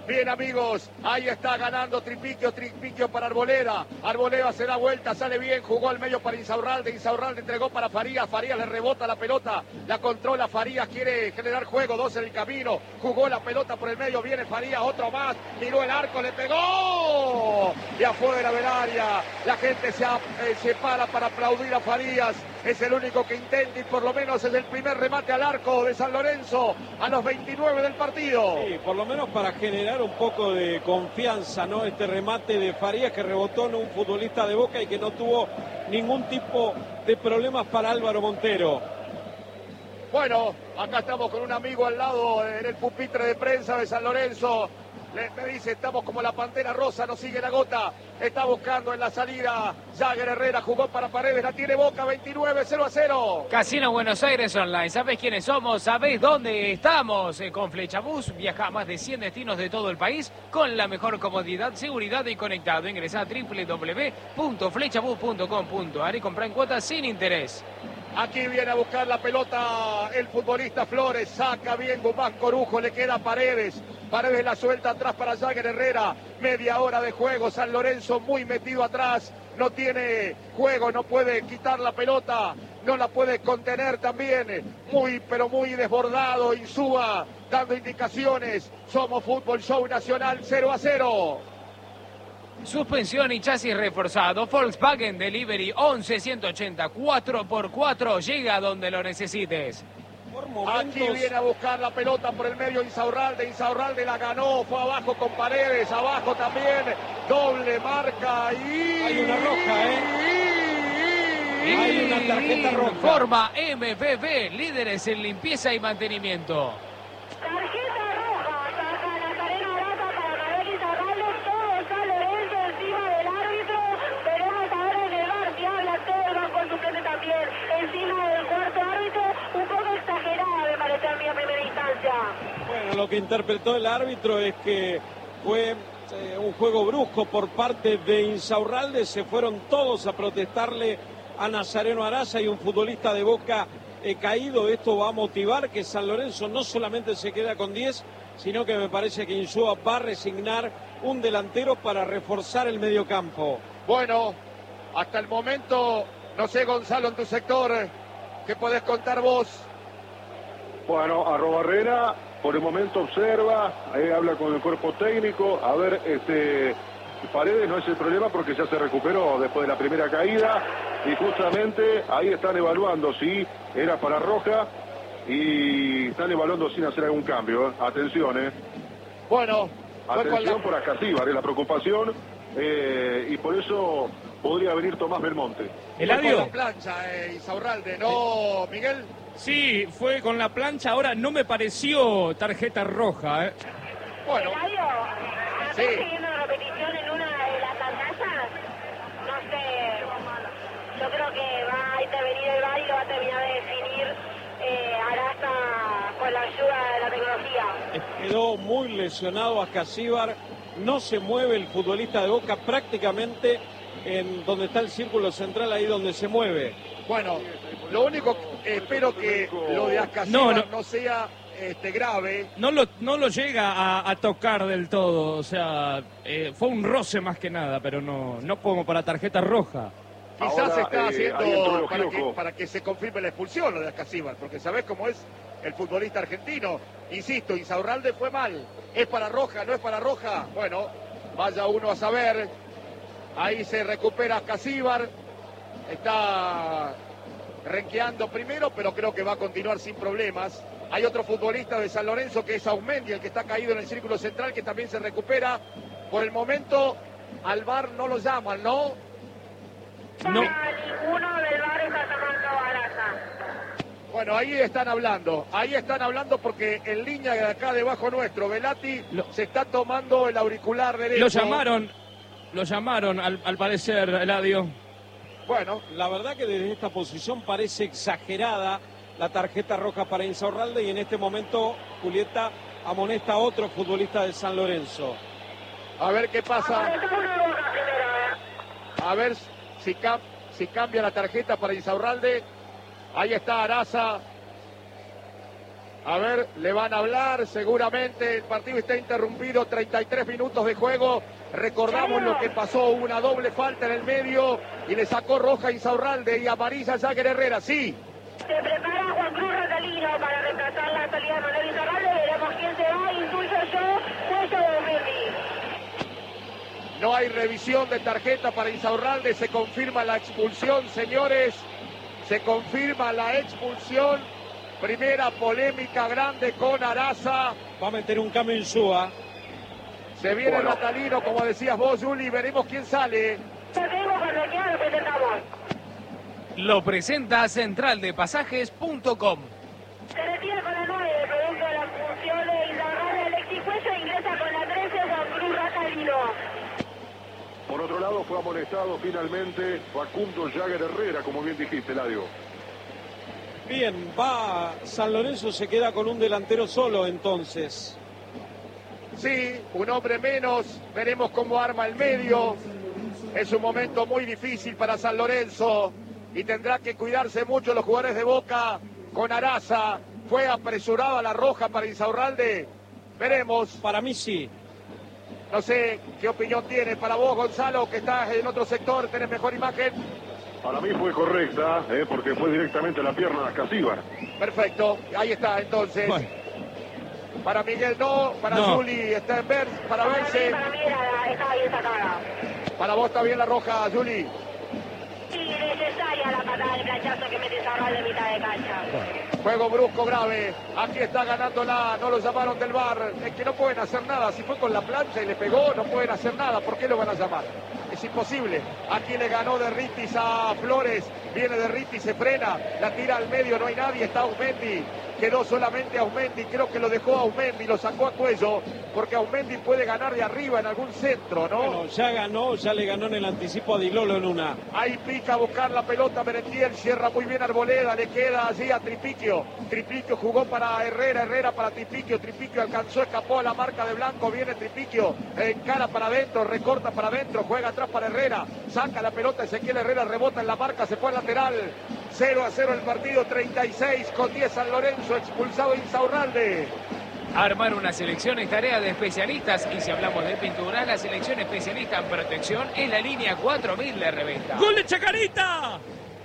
Bien, amigos, ahí está ganando Tripiquio, Tripiquio para Arboleda. Arboleda se da vuelta, sale bien, jugó al medio para Insaurralde. Insaurralde entregó para Farías. Farías le rebota la pelota, la controla Farías, quiere generar juego, dos en el camino. Jugó la pelota por el medio, viene Farías, otro más, tiró el arco, le pegó. Y afuera del área, la gente se, eh, se para para aplaudir a Farías. Es el único que intenta y por lo menos es el primer remate al arco de San Lorenzo a los veintinueve del partido. Sí, por lo menos para generar un poco de confianza, ¿no? Este remate de Farías que rebotó en un futbolista de Boca y que no tuvo ningún tipo de problemas para Álvaro Montero. Bueno, acá estamos con un amigo al lado en el pupitre de prensa de San Lorenzo. Le, me dice, estamos como la Pantera Rosa, nos sigue la gota. Está buscando en la salida. Jagger Herrera jugó para Paredes, la tiene Boca, veintinueve, cero a cero. Casino Buenos Aires Online. ¿Sabés quiénes somos? ¿Sabés dónde estamos? Eh, con Flechabús viaja a más de cien destinos de todo el país con la mejor comodidad, seguridad y conectado. Ingresá a doble u doble u doble u punto flechabús punto com punto a r y comprá en cuotas sin interés. Aquí viene a buscar la pelota el futbolista Flores, saca bien Guzmán Corujo, le queda Paredes. Paredes la suelta atrás para Jagger Herrera. Media hora de juego, San Lorenzo muy metido atrás. No tiene juego, no puede quitar la pelota, no la puede contener también. Muy, pero muy desbordado Insúa, dando indicaciones. Somos Fútbol Show Nacional, cero a cero. Suspensión y chasis reforzado. Volkswagen Delivery once ciento ochenta, cuatro por cuatro. Llega donde lo necesites. Por momentos... Aquí viene a buscar la pelota por el medio Insaurralde. Insaurralde la ganó, fue abajo con Paredes, abajo también. Doble marca y... Hay una roja, ¿eh? Y... Hay una tarjeta roja. Forma M V B, líderes en limpieza y mantenimiento. Tarjeta roja, saca Nazareno Arata para Gabriel Insaurralde, todo San Lorenzo encima del árbitro. Veremos ahora en el bar si habla todo el banco suplente también. Encima del cuarto árbitro, un poco exagerada me pareció a mí a primera instancia. Bueno, lo que interpretó el árbitro es que fue eh, un juego brusco por parte de Insaurralde. Se fueron todos a protestarle a Nazareno Araza y un futbolista de Boca eh, caído. Esto va a motivar que San Lorenzo no solamente se queda con diez, sino que me parece que Insúa va a resignar un delantero para reforzar el mediocampo. Bueno, hasta el momento, no sé, Gonzalo, en tu sector, ¿qué podés contar vos? Bueno, Arrobarrena por el momento observa, eh, habla con el cuerpo técnico, a ver, este Paredes no es el problema porque ya se recuperó después de la primera caída y justamente ahí están evaluando si era para roja y están evaluando sin hacer algún cambio. ¿eh? Atención, eh. Bueno, atención la... por Ascasíbar, es la preocupación eh, y por eso podría venir Tomás Belmonte. Eladio. Con la plancha, eh, Insaurralde, ¿no, Miguel? Sí, fue con la plancha. Ahora no me pareció tarjeta roja. ¿eh? Bueno. Eladio, ¿no Sí. estás siguiendo la repetición en una de las pantallas? No sé, yo creo que va a intervenir el V A R y lo va a terminar de definir eh, Araza con la ayuda de la tecnología. Quedó muy lesionado Ascasíbar, no se mueve el futbolista de Boca prácticamente en donde está el círculo central, ahí donde se mueve. Bueno, lo único que espero que lo de Ascasíbar No, no, no. sea este, grave. No lo, no lo llega a, a tocar del todo. O sea, eh, fue un roce más que nada, pero no, no como para tarjeta roja. Quizás Ahora, se está eh, haciendo ahí entró el para que, Gioco. para que se confirme la expulsión lo de Ascasíbar, porque sabés cómo es el futbolista argentino. Insisto, Insaurralde fue mal. ¿Es para roja? ¿No es para roja? Bueno, vaya uno a saber. Ahí se recupera Ascasíbar. Está renqueando primero, pero creo que va a continuar sin problemas. Hay otro futbolista de San Lorenzo que es Aumendi, el que está caído en el círculo central, que también se recupera. Por el momento, al V A R no lo llaman, ¿no? No. Ninguno del V A R está tomando Araza. Bueno, ahí están hablando, ahí están hablando porque en línea de acá debajo nuestro, Velati Lo- se está tomando el auricular derecho. Lo llamaron, lo llamaron al, al parecer, Eladio. Bueno, La verdad que desde esta posición parece exagerada la tarjeta roja para Insaurralde y en este momento Julieta amonesta a otro futbolista de San Lorenzo. a ver qué pasa, Está una boca primero, ¿eh? a ver si, cam- si cambia la tarjeta para Insaurralde. Ahí está Araza. A ver, le van a hablar, seguramente el partido está interrumpido, treinta y tres minutos de juego. Recordamos lo que pasó, una doble falta en el medio y le sacó roja a Insaurralde y amarilla a Jagger Herrera, sí. Se prepara Juan Cruz Rosalino para retrasar la salida de Manuel Insaurralde, veremos quién se va, intuyo yo, cuello de Mendy. No hay revisión de tarjeta para Insaurralde, se confirma la expulsión, señores, se confirma la expulsión. Primera polémica grande con Araza. Va a meter un cambio en Insúa. Se viene Bueno. Ratalino, como decías vos, Juli, veremos quién sale. Tenemos cuando quiera lo presentamos. Lo presenta central de pasajes punto com. Se retira con la nueve, producto de la función de Insaurralde, Alexis Cuello, ingresa con la trece, Juan Cruz Ratalino. Por otro lado, fue amonestado finalmente Facundo Jagger Herrera, como bien dijiste, Eladio. Bien, va San Lorenzo, se queda con un delantero solo entonces. Sí, un hombre menos, veremos cómo arma el medio. Es un momento muy difícil para San Lorenzo y tendrá que cuidarse mucho los jugadores de Boca con Araza. Fue apresurada la roja para Insaurralde. Veremos. Para mí sí. No sé qué opinión tienes para vos, Gonzalo, que estás en otro sector, tenés mejor imagen. Para mí fue correcta, eh, porque fue directamente a la pierna a Casíbar. Perfecto, ahí está entonces. Bueno. Para Miguel no, para No. Juli está en ver, para verse. Para mí era, estaba bien sacada. Para vos está bien la roja, Juli. Innecesaria la patada de planchazo que mete Insaurralde de mitad de cancha. Juego brusco grave. Aquí está ganándola. No lo llamaron del V A R. Es que no pueden hacer nada. Si fue con la plancha y le pegó, no pueden hacer nada. ¿Por qué lo van a llamar? Es imposible. Aquí le ganó Derritis a Flores. Viene Derritis, se frena. La tira al medio. No hay nadie. Está Aumendi. Quedó solamente Aumendi. Creo que lo dejó Aumendi. Lo sacó a cuello. Porque Aumendi puede ganar de arriba en algún centro, ¿no? Bueno, ya ganó, ya le ganó en el anticipo a Dilolo en una. Ahí pica a buscar la pelota Merentiel, cierra muy bien Arboleda, le queda allí a Tripiquio. Tripiquio jugó para Herrera, Herrera para Tripiquio, Tripiquio alcanzó, escapó a la marca de Blanco, viene Tripiquio, encara para adentro, recorta para adentro, juega atrás para Herrera, saca la pelota, Ezequiel Herrera rebota en la marca, se fue al lateral. cero a cero el partido, treinta y seis con diez San Lorenzo, expulsado Insaurralde. Armar una selección es tarea de especialistas y si hablamos de pintura, la selección especialista en protección es la línea cuatro mil de Reventa. ¡Gol de Chacarita!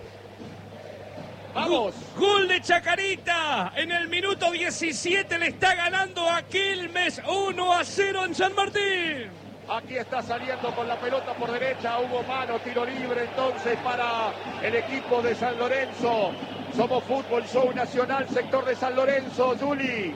Vamos. Gol de Chacarita. En el minuto diecisiete le está ganando a Quilmes uno a cero en San Martín. Aquí está saliendo con la pelota por derecha, hubo mano, tiro libre entonces para el equipo de San Lorenzo. Somos Fútbol Show Nacional, sector de San Lorenzo, Juli.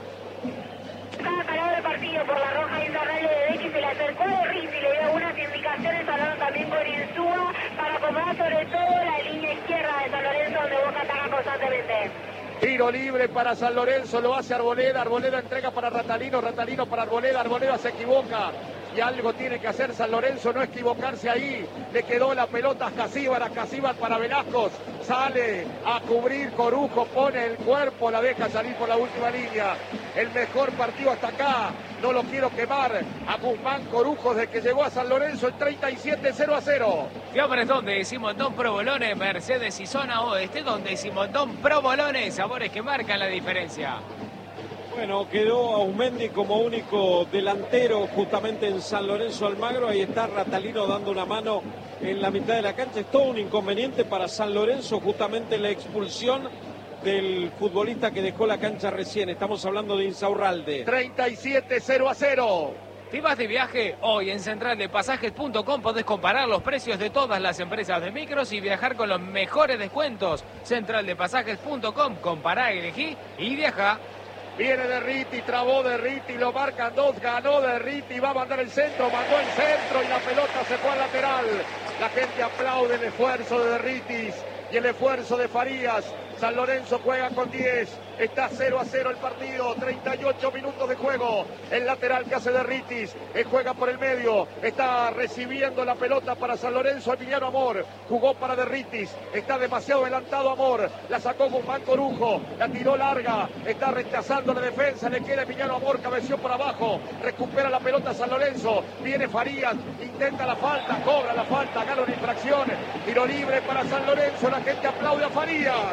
Estaba calado el partido por la roja de Insaurralde de Becky, se le acercó a Derriti y le dio algunas indicaciones, hablando también con Insúa para acomodar sobre todo la línea izquierda de San Lorenzo donde Boca ataca constantemente. Tiro libre para San Lorenzo, lo hace Arboleda, Arboleda entrega para Ratalino, Ratalino para Arboleda, Arboleda se equivoca. Y algo tiene que hacer San Lorenzo, no equivocarse ahí. Le quedó la pelota a Casíbar, a Casíbar para Velascos. Sale a cubrir Corujo, pone el cuerpo, la deja salir por la última línea. El mejor partido hasta acá, no lo quiero quemar. A Guzmán Corujo desde que llegó a San Lorenzo, el treinta y siete cero a cero. Fiambres donde Simondón Provolone, Mercedes y Zona Oeste donde Simondón Provolone, sabores que marcan la diferencia. Bueno, quedó Aumendi como único delantero justamente en San Lorenzo Almagro. Ahí está Ratalino dando una mano en la mitad de la cancha. Es todo un inconveniente para San Lorenzo, justamente la expulsión del futbolista que dejó la cancha recién. Estamos hablando de Insaurralde. treinta y siete cero a cero. ¿Te vas de viaje? Hoy en central de pasajes punto com podés comparar los precios de todas las empresas de micros y viajar con los mejores descuentos. central de pasajes punto com, compará, elegí y viaja. Viene Derriti, trabó Derriti, lo marcan dos, ganó Derriti, va a mandar el centro, mandó el centro y la pelota se fue al lateral. La gente aplaude el esfuerzo de Derritis y el esfuerzo de Farías. San Lorenzo juega con diez, está cero a cero el partido, treinta y ocho minutos de juego. El lateral que hace Derritis, él juega por el medio, está recibiendo la pelota para San Lorenzo, Emiliano Amor, jugó para Derritis, está demasiado adelantado Amor, la sacó Guzmán Corujo, la tiró larga, está rechazando la defensa, le queda Emiliano Amor, cabeció por abajo, recupera la pelota San Lorenzo, viene Farías, intenta la falta, cobra la falta, gana una infracción, tiro libre para San Lorenzo, la gente aplaude a Farías.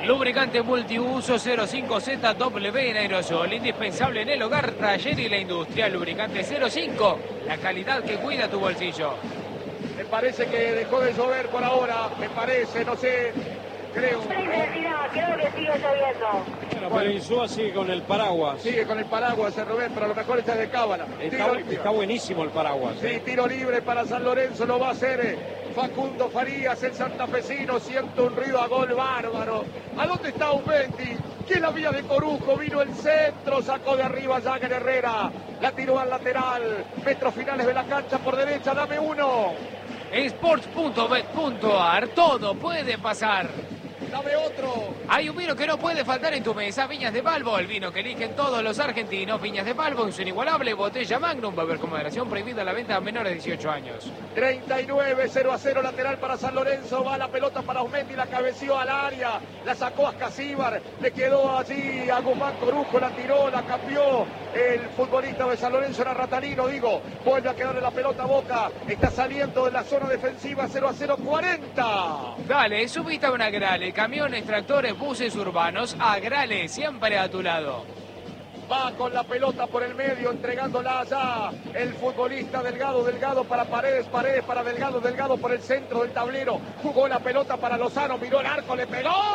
Lubricante multiuso cero cinco Z W en aerosol, indispensable en el hogar, taller y la industria. Lubricante cero cinco, la calidad que cuida tu bolsillo. Me parece que dejó de llover por ahora, me parece, no sé, creo. Creo que sigue lloviendo. Bueno, pero Insúa sigue con el paraguas. Sigue con el paraguas, el Rubén, pero a lo mejor está de cábala. Está, está buenísimo el paraguas. Sí, ¿eh? tiro libre para San Lorenzo, lo va a hacer eh, Facundo Farías, el santafesino, siente un ruido a gol bárbaro. ¿A dónde está Aumendi? ¿Qué es la vía de Corujo? Vino el centro, sacó de arriba Jagger Herrera, la tiró al lateral, metros finales de la cancha por derecha, dame uno. Sports punto bet punto ar, todo puede pasar. Dame otro. Hay un vino que no puede faltar en tu mesa, Viñas de Balbo, el vino que eligen todos los argentinos. Viñas de Balbo en su inigualable botella Magnum, va a haber con moderación, prohibida la venta a menores de dieciocho años. treinta y nueve, cero a cero, lateral para San Lorenzo, va la pelota para Aumendi, la cabeció al área, la sacó a Casíbar, le quedó allí a Guzmán Corujo, la tiró, la cambió el futbolista de San Lorenzo, era Ratanino, digo, vuelve a quedarle la pelota a Boca, está saliendo de la zona defensiva, cero a cero, cuarenta. Dale, subiste a una Grale, camiones, tractores, buses urbanos, Agrale, siempre a tu lado. Va con la pelota por el medio, entregándola allá el futbolista Delgado, Delgado para Paredes, Paredes para Delgado, Delgado por el centro del tablero, jugó la pelota para Lozano, miró el arco, le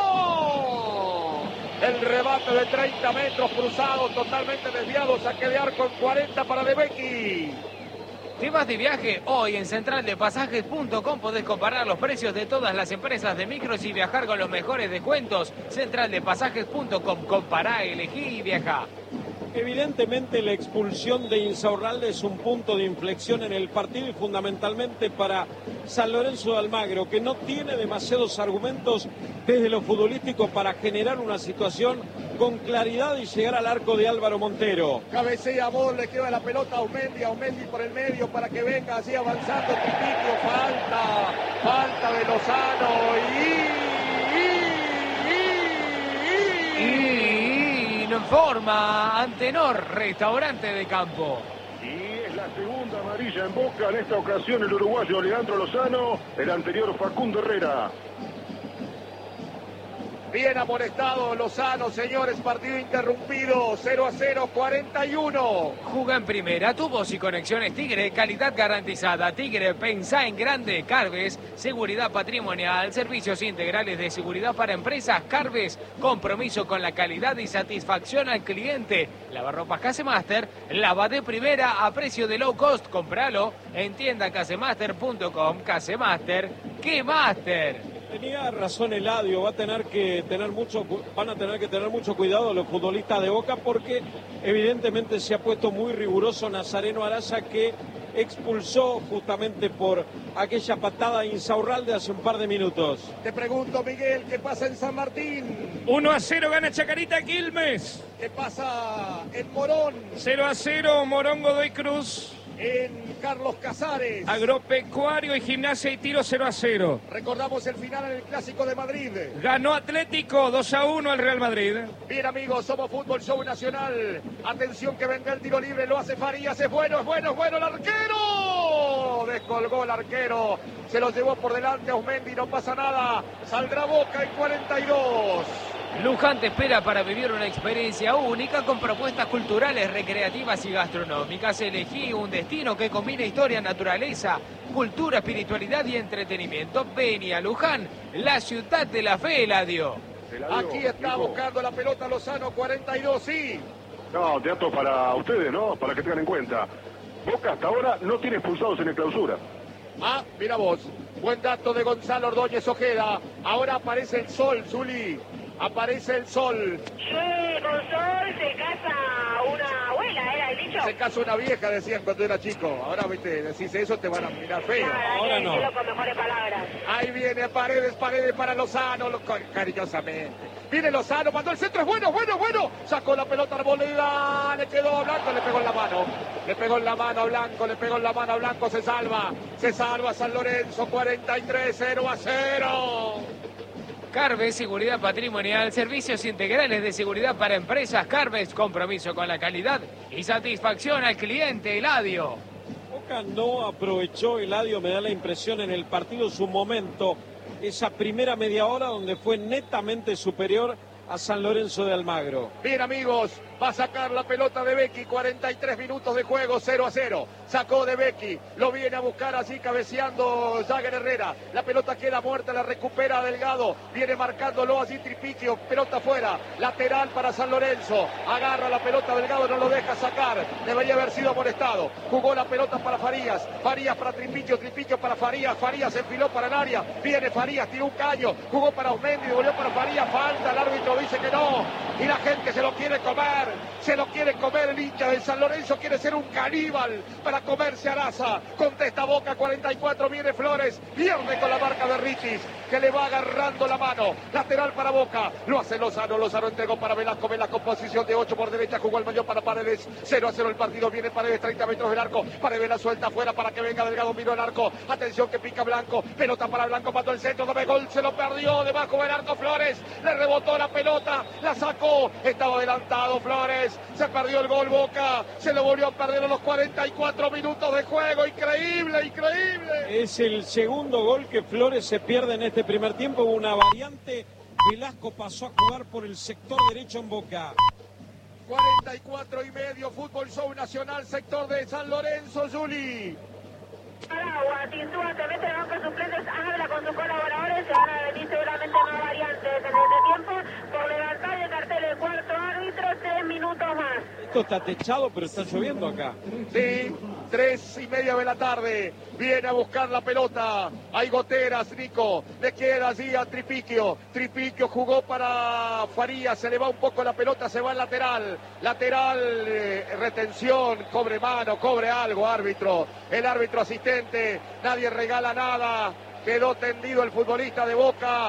pegó. El rebate de treinta metros cruzado, totalmente desviado, saque de arco en cuarenta para De Becchi. ¿Te vas de viaje? Hoy en central de pasajes punto com podés comparar los precios de todas las empresas de micros y viajar con los mejores descuentos. central de pasajes punto com, compará, elegí y viajá. Evidentemente la expulsión de Insaurralde es un punto de inflexión en el partido y fundamentalmente para San Lorenzo de Almagro, que no tiene demasiados argumentos desde lo futbolístico para generar una situación con claridad y llegar al arco de Álvaro Montero. Cabecea Bol, le queda la pelota a Aumendi, Aumendi por el medio para que venga así avanzando Tipicio, falta, falta de Lozano y... y, y, y... y... forma Antenor, restaurante de campo. Y es la segunda amarilla en Boca, en esta ocasión el uruguayo Leandro Lozano, el anterior Facundo Herrera. Bien amonestado Lozano, señores, partido interrumpido, cero a cero, cuarenta y uno. Juga en primera, tu voz y conexiones Tigre, calidad garantizada. Tigre, pensá en grande. Carves, seguridad patrimonial, servicios integrales de seguridad para empresas. Carves, compromiso con la calidad y satisfacción al cliente. Lavarropas Casemaster, lava de primera a precio de low cost. Compralo en tienda casemaster punto com. Casemaster, ¿qué master? Tenía razón Eladio, va a tener que tener mucho, van a tener que tener mucho cuidado los futbolistas de Boca porque evidentemente se ha puesto muy riguroso Nazareno Araya, que expulsó justamente por aquella patada a Insaurralde hace un par de minutos. Te pregunto, Miguel, ¿qué pasa en San Martín? uno a cero gana Chacarita Quilmes. ¿Qué pasa en Morón? cero a cero Morón Godoy Cruz. En Carlos Casares. Agropecuario y Gimnasia y Tiro cero a cero. Recordamos el final en el Clásico de Madrid. Ganó Atlético dos a uno al Real Madrid. Bien, amigos, somos Fútbol Show Nacional. Atención que venga el tiro libre, lo hace Farías, es bueno, es bueno, es bueno el arquero. Descolgó el arquero, se lo llevó por delante a Aumendi, no pasa nada. Saldrá Boca en cuarenta y dos. Luján te espera para vivir una experiencia única con propuestas culturales, recreativas y gastronómicas. Elegí un destino que combina historia, naturaleza, cultura, espiritualidad y entretenimiento. Ven a Luján, la ciudad de la fe, Eladio. Aquí está buscando la pelota Lozano, cuarenta y dos, sí. No, dato para ustedes, ¿no? Para que tengan en cuenta. Boca hasta ahora no tiene expulsados en el clausura. Ah, mira vos. Buen dato de Gonzalo Ordóñez Ojeda. Ahora aparece el sol, Zuli. Aparece el sol. Sí, con sol se casa una abuela, era el dicho. Se casa una vieja, decían cuando era chico. Ahora, viste, decís eso, te van a mirar feo. Nada, hay Ahora que no. decirlo con mejores palabras. Ahí viene Paredes, Paredes para Lozano, lo- cariñosamente. Viene Lozano, mandó el centro, es bueno, bueno, bueno. Sacó la pelota arboleda, le quedó a Blanco, le pegó en la mano. Le pegó en la mano a Blanco, le pegó en la mano a Blanco, se salva. Se salva San Lorenzo, cuarenta y tres, cero a cero. Carves, seguridad patrimonial, servicios integrales de seguridad para empresas. Carves, compromiso con la calidad y satisfacción al cliente, Eladio. Boca no aprovechó, Eladio, me da la impresión en el partido su momento esa primera media hora donde fue netamente superior a San Lorenzo de Almagro. Bien, amigos, va a sacar la pelota de Becchi, cuarenta y tres minutos de juego, cero a cero. Sacó de Becchi, lo viene a buscar así cabeceando Jagger Herrera. La pelota queda muerta, la recupera Delgado, viene marcándolo así Tripiquio, pelota fuera, lateral para San Lorenzo. Agarra la pelota Delgado, no lo deja sacar, debería haber sido amonestado. Jugó la pelota para Farías, Farías para Tripiquio, Tripiquio para Farías, Farías se enfiló para el área, viene Farías, tiró un caño, jugó para Osmendi, volvió para Farías, falta, el árbitro dice que no, y la gente se lo quiere comer, se lo quiere comer el hincha de San Lorenzo, quiere ser un caníbal para comerse a Araza. Contesta Boca, cuarenta y cuatro, viene Flores, pierde con la marca de Richis, que le va agarrando la mano, lateral para Boca, lo hace Lozano, Lozano entregó para Velasco, Velasco posición de ocho por derecha, jugó el mayor para Paredes, cero a cero el partido, viene Paredes, treinta metros del arco, Paredes la suelta afuera para que venga Delgado, miró el arco, atención que pica Blanco, pelota para Blanco, mandó el centro, dame gol, se lo perdió, debajo del arco Flores, le rebotó la pelota, la sacó, estaba adelantado Flores, se perdió el gol Boca, se lo volvió a perder a los cuarenta y cuatro minutos de juego, increíble, increíble. Es el segundo gol que Flores se pierde en este primer tiempo, una variante, Velasco pasó a jugar por el sector derecho en Boca. cuarenta y cuatro y medio, Fútbol Show Nacional, sector de San Lorenzo, Juli. Aragua, Tintúa se mete en el banco de suplentes, habla con sus colaboradores, se van a venir seguramente más variantes en este tiempo, por levantar el cartel del cuarto árbitro, tres minutos más. Esto está techado, pero está lloviendo acá. Sí, tres y media de la tarde, viene a buscar la pelota, hay goteras, Nico, le queda así a Tripiquio, Tripiquio jugó para Farías, se le va un poco la pelota, se va al lateral, lateral, eh, retención, cobre mano, cobre algo, árbitro, el árbitro asistente, nadie regala nada, quedó tendido el futbolista de Boca,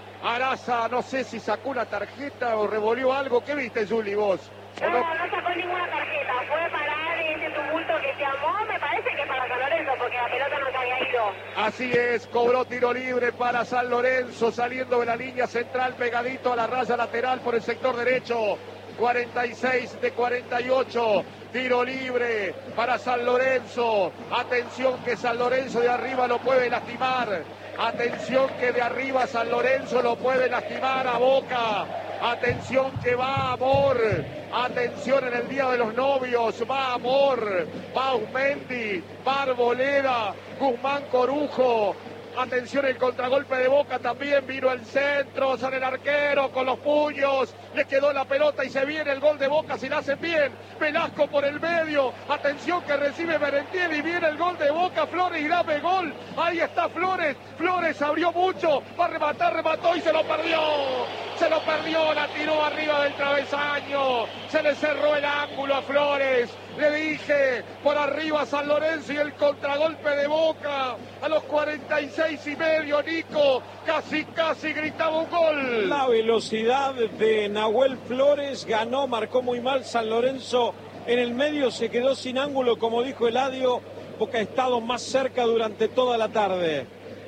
Araza, no sé si sacó una tarjeta o revolvió algo, ¿qué viste, Juli, vos? No, no, no sacó ninguna tarjeta, fue para ese tumulto que se amó, me parece que para San Lorenzo, porque la pelota no se había ido. Así es, cobró tiro libre para San Lorenzo, saliendo de la línea central, pegadito a la raya lateral por el sector derecho, cuarenta y seis de cuarenta y ocho, tiro libre para San Lorenzo, atención que San Lorenzo de arriba lo puede lastimar, atención que de arriba San Lorenzo lo puede lastimar a Boca, atención que va Amor, atención en el día de los novios, va Amor, va Osmendi, va Arboleda, Guzmán Corujo, atención el contragolpe de Boca también, vino el centro, sale el arquero con los puños, le quedó la pelota y se viene el gol de Boca si la hacen bien, Velasco por el medio, atención que recibe Merentiel y viene el gol de Boca, Flores y dame gol, ahí está Flores, Flores abrió mucho, va a rematar, remató y se lo perdió, se lo perdió, la tiró arriba del travesaño, se le cerró el ángulo a Flores, le dije, por arriba San Lorenzo y el contragolpe de Boca, a los cuarenta y seis y medio, Nico, casi, casi gritaba un gol. La velocidad de Nahuel Flores ganó, marcó muy mal San Lorenzo, en el medio se quedó sin ángulo, como dijo Eladio, Boca ha estado más cerca durante toda la tarde.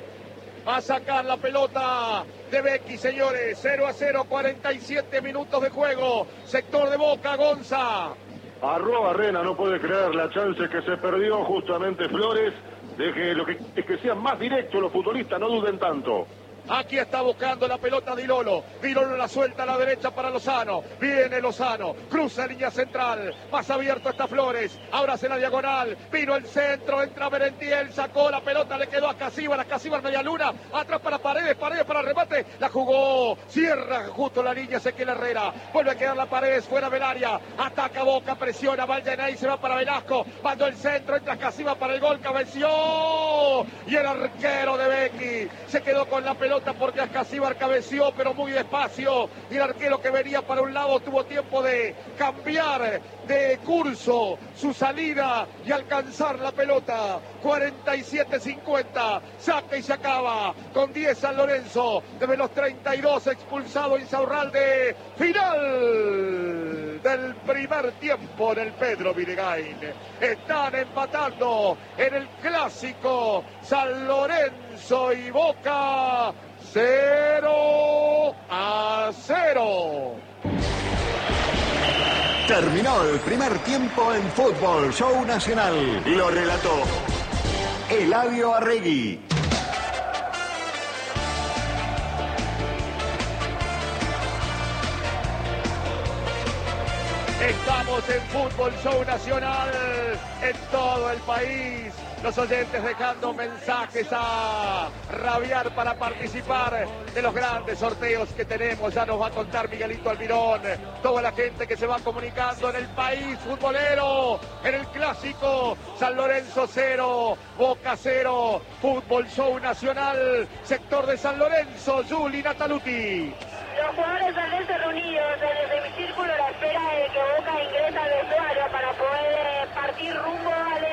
Va a sacar la pelota de Becchi, señores, cero a cero, cuarenta y siete minutos de juego, sector de Boca, Gonza. Arroba Rena, no puede creer la chance que se perdió justamente Flores. Deje lo que, es que sean más directos los futbolistas, no duden tanto. Aquí está buscando la pelota Di Lolo. Di Lolo la suelta a la derecha para Lozano. Viene Lozano. Cruza línea central. Más abierto está Flores. Ahora hace la diagonal. Vino el centro. Entra Merentiel. Sacó la pelota. Le quedó a Casíbar. A Casíbar media luna. Atrás para Paredes. Paredes para el remate. La jugó. Cierra justo la línea Ezequiel Herrera. Vuelve a quedar la Paredes fuera del área. Ataca Boca. Presiona. Valdenay se va para Velasco. Mandó el centro. Entra Casíbar para el gol. Cabeció. Y el arquero de Becchi se quedó con la pelota porque Ascasíbar cabeció pero muy despacio y el arquero que venía para un lado tuvo tiempo de cambiar de curso su salida y alcanzar la pelota. Cuarenta y siete cincuenta, saca y se acaba con diez San Lorenzo, desde los treinta y dos expulsado Insaurralde. Final del primer tiempo en el Pedro Vinegain. Están empatando en el clásico San Lorenzo y Boca. Cero a cero. Terminó el primer tiempo en Fútbol Show Nacional. Lo relató Eladio Arregui. Estamos en Fútbol Show Nacional en todo el país. Los oyentes dejando mensajes a rabiar para participar de los grandes sorteos que tenemos. Ya nos va a contar Miguelito Almirón. Toda la gente que se va comunicando en el país futbolero. En el clásico San Lorenzo cero, Boca cero. Fútbol Show Nacional, sector de San Lorenzo, Juli Nataluti. Los jugadores saldenses reunidos desde mi círculo a la espera de que Boca ingrese al vestuario para poder partir rumbo al